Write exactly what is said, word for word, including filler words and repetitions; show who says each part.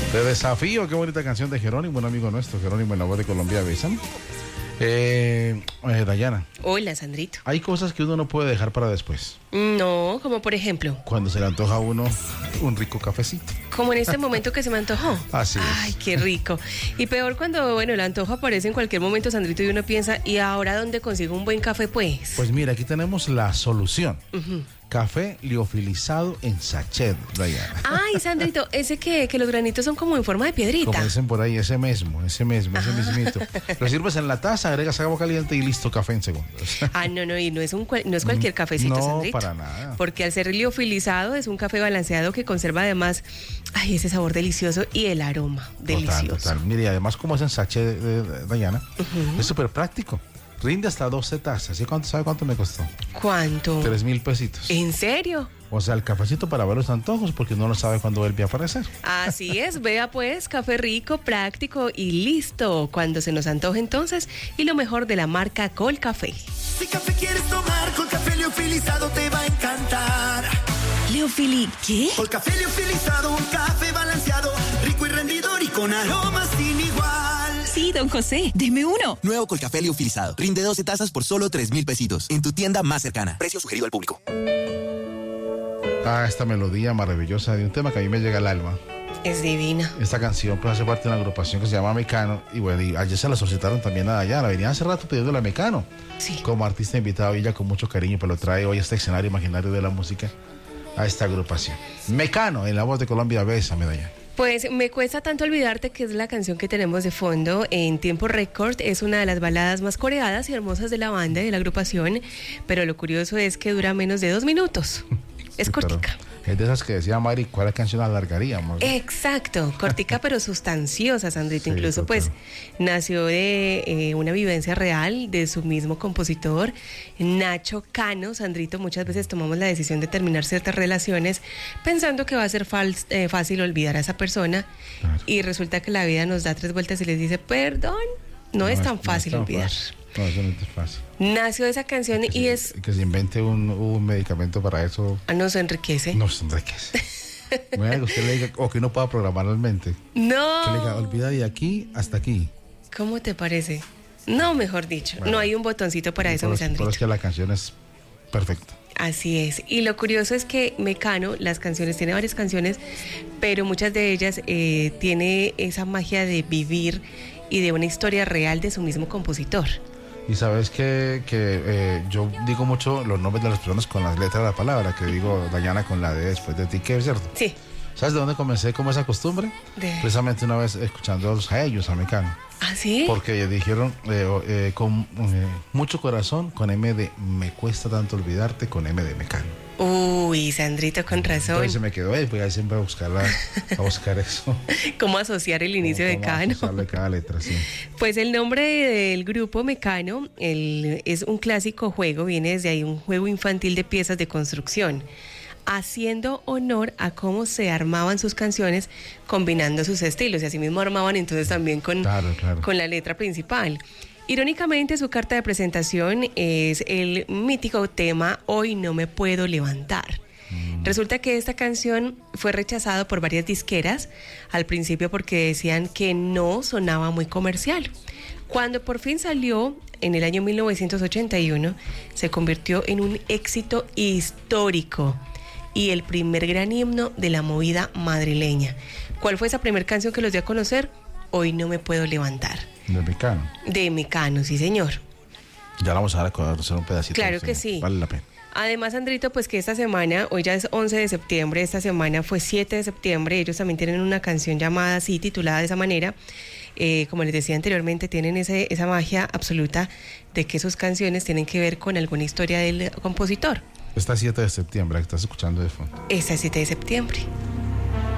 Speaker 1: De Desafío, qué bonita canción de Jerónimo, un amigo nuestro, Jerónimo en la voz de Colombia Besan. Eh, eh, Dayana.
Speaker 2: Hola, Sandrito.
Speaker 1: Hay cosas que uno no puede dejar para después.
Speaker 2: No, como por ejemplo.
Speaker 1: Cuando se le antoja a uno un rico cafecito.
Speaker 2: Como en este momento que se me antojó.
Speaker 1: Así es.
Speaker 2: Ay, qué rico. Y peor cuando, bueno, el antojo aparece en cualquier momento, Sandrito, y uno piensa, ¿y ahora dónde consigo un buen café, pues?
Speaker 1: Pues mira, aquí tenemos la solución.
Speaker 2: Uh-huh.
Speaker 1: Café liofilizado en sachet, Dayana.
Speaker 2: Ay, Sandrito, ese que, que los granitos son como en forma de piedrita.
Speaker 1: Como dicen por ahí, ese mismo, ese mismo, ese mismito. Lo sirves en la taza, agregas agua caliente y listo, café en segundos.
Speaker 2: Ah, no, no, y no es, un, no es cualquier cafecito,
Speaker 1: no,
Speaker 2: Sandrito.
Speaker 1: No, para nada.
Speaker 2: Porque al ser liofilizado es un café balanceado que conserva además, ay, ese sabor delicioso y el aroma delicioso.
Speaker 1: Total, total. Mire, y además como es en sachet, de, de, Dayana, uh-huh. es súper práctico. Rinde hasta doce tazas. ¿Y cuánto, sabe cuánto me costó?
Speaker 2: ¿Cuánto?
Speaker 1: Tres mil pesitos.
Speaker 2: ¿En serio?
Speaker 1: O sea, el cafecito para ver los antojos porque uno no sabe cuándo vuelve a aparecer.
Speaker 2: Así es, vea pues, café rico, práctico y listo. Cuando se nos antoje entonces, y lo mejor de la marca Colcafé.
Speaker 3: Si café quieres tomar, Colcafé liofilizado te va a encantar.
Speaker 4: ¿Liofili qué?
Speaker 3: Colcafé liofilizado, un café balanceado, rico y rendidor y con aromas sin igual.
Speaker 4: Sí, don José, deme uno.
Speaker 5: Nuevo Colcafé liofilizado. Rinde doce tazas por solo tres mil pesitos. En tu tienda más cercana. Precio sugerido al público.
Speaker 1: Ah, esta melodía maravillosa de un tema que a mí me llega al alma.
Speaker 2: Es divina.
Speaker 1: Esta canción pues hace parte de una agrupación que se llama Mecano. Y bueno, y ayer se la solicitaron también a Dayana. Venía hace rato pidiéndole a Mecano.
Speaker 2: Sí.
Speaker 1: Como artista invitado, y ella con mucho cariño, pero lo trae hoy a este escenario imaginario de la música a esta agrupación. Mecano, en la voz de Colombia Bésame, Dayana.
Speaker 2: Pues Me Cuesta Tanto Olvidarte, que es la canción que tenemos de fondo en tiempo récord, es una de las baladas más coreadas y hermosas de la banda y de la agrupación, pero lo curioso es que dura menos de dos minutos. Es sí, cortica.
Speaker 1: Es de esas que decía Mari, ¿cuál canción alargaríamos?
Speaker 2: Exacto, cortica pero sustanciosa, Sandrito. Sí, incluso total. Pues nació de eh, una vivencia real de su mismo compositor, Nacho Cano. Sandrito, muchas veces tomamos la decisión de terminar ciertas relaciones pensando que va a ser fal- eh, fácil olvidar a esa persona, claro. Y resulta que la vida nos da tres vueltas y les dice, perdón, no, no es tan fácil no es tan olvidar. Fácil.
Speaker 1: No, eso no es fácil.
Speaker 2: Nació esa canción
Speaker 1: que
Speaker 2: y
Speaker 1: se,
Speaker 2: es...
Speaker 1: Que se invente un, un medicamento para eso.
Speaker 2: Ah, no se enriquece.
Speaker 1: No se enriquece. Bueno, que usted le diga, o que no pueda programar la mente.
Speaker 2: No.
Speaker 1: Que le diga, olvida de aquí hasta aquí.
Speaker 2: ¿Cómo te parece? No, mejor dicho, bueno, no hay un botoncito para eso, mi Sandrito.
Speaker 1: Pero es que la canción es perfecta.
Speaker 2: Así es. Y lo curioso es que Mecano, las canciones, tiene varias canciones, pero muchas de ellas eh, tiene esa magia de vivir y de una historia real de su mismo compositor.
Speaker 1: Y sabes que, que eh, yo digo mucho los nombres de las personas con las letras de la palabra, que digo Dayana con la de después de ti, que es cierto.
Speaker 2: Sí.
Speaker 1: ¿Sabes de dónde comencé como esa costumbre?
Speaker 2: De...
Speaker 1: Precisamente una vez escuchándolos a ellos, a Mecano.
Speaker 2: ¿Ah, sí?
Speaker 1: Porque dijeron eh, eh, con eh, mucho corazón, con M de Me Cuesta Tanto Olvidarte, con M de Mecano.
Speaker 2: Uy, Sandrito, con razón.
Speaker 1: Entonces se me quedó ahí, pues ahí siempre a buscar, la, a buscar eso.
Speaker 2: ¿Cómo asociar el inicio de Cano?
Speaker 1: Asociarle cada letra, sí.
Speaker 2: Pues el nombre del grupo Mecano el, es un clásico juego, viene desde ahí, un juego infantil de piezas de construcción, haciendo honor a cómo se armaban sus canciones combinando sus estilos, y así mismo armaban entonces también con,
Speaker 1: claro, claro.
Speaker 2: con la letra principal. Irónicamente, su carta de presentación es el mítico tema Hoy no me puedo levantar. Mm. Resulta que esta canción fue rechazada por varias disqueras, al principio porque decían que no sonaba muy comercial. Cuando por fin salió, en el año mil novecientos ochenta y uno, se convirtió en un éxito histórico y el primer gran himno de la movida madrileña. ¿Cuál fue esa primera canción que los dio a conocer? Hoy no me puedo levantar.
Speaker 1: De Mecano.
Speaker 2: De Mecano, sí, señor.
Speaker 1: Ya la vamos a dar a conocer un pedacito.
Speaker 2: Claro que sí.
Speaker 1: Vale la pena.
Speaker 2: Además, Andrito, pues que esta semana, hoy ya es once de septiembre, esta semana fue siete de septiembre, ellos también tienen una canción llamada así, titulada de esa manera. Eh, como les decía anteriormente, tienen ese, esa magia absoluta de que sus canciones tienen que ver con alguna historia del compositor.
Speaker 1: Esta siete de septiembre, que estás escuchando de fondo.
Speaker 2: Esta siete de septiembre.